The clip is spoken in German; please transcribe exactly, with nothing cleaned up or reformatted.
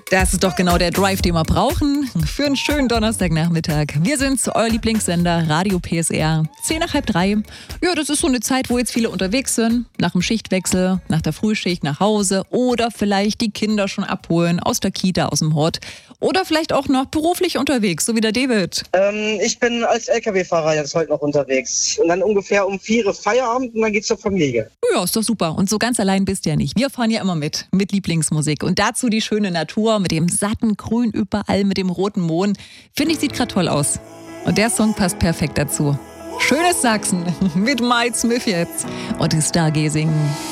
Das ist doch genau der Drive, den wir brauchen für einen schönen Donnerstagnachmittag. Wir sind's, euer Lieblingssender Radio P S R. Zehn nach halb drei. Ja, das ist so eine Zeit, wo jetzt viele unterwegs sind. Nach dem Schichtwechsel, nach der Frühschicht nach Hause oder vielleicht die Kinder schon abholen aus der Kita, aus dem Hort. Oder vielleicht auch noch beruflich unterwegs, so wie der David. Ähm, ich bin als L K W-Fahrer jetzt heute noch unterwegs. Und dann ungefähr um vier Uhr Feierabend und dann geht's zur Familie. Ja, ist doch super. Und so ganz allein bist du ja nicht. Wir fahren ja immer mit, mit Lieblingsmusik. Und dazu die schöne Natur mit dem satten Grün überall, mit dem roten Mohn. Finde ich, sieht gerade toll aus. Und der Song passt perfekt dazu. Schönes Sachsen mit Mike Smith jetzt und die Stargazing.